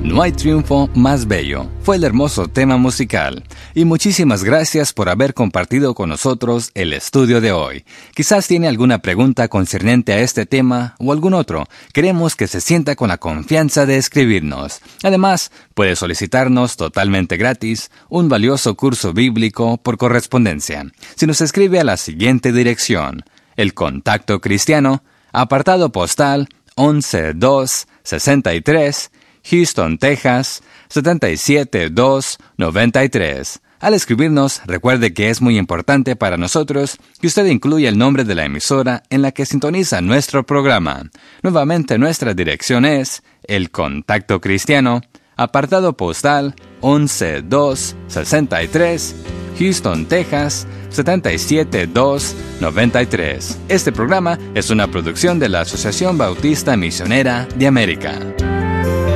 No hay triunfo más bello. Fue el hermoso tema musical. Y muchísimas gracias por haber compartido con nosotros el estudio de hoy. Quizás tiene alguna pregunta concerniente a este tema o algún otro. Queremos que se sienta con la confianza de escribirnos. Además, puede solicitarnos totalmente gratis un valioso curso bíblico por correspondencia. Si nos escribe a la siguiente dirección: El Contacto Cristiano, apartado postal 11263, Houston, Texas, 77293. Al escribirnos, recuerde que es muy importante para nosotros que usted incluya el nombre de la emisora en la que sintoniza nuestro programa. Nuevamente, nuestra dirección es El Contacto Cristiano, apartado postal 11263, Houston, Texas, 77293. Este programa es una producción de la Asociación Bautista Misionera de América.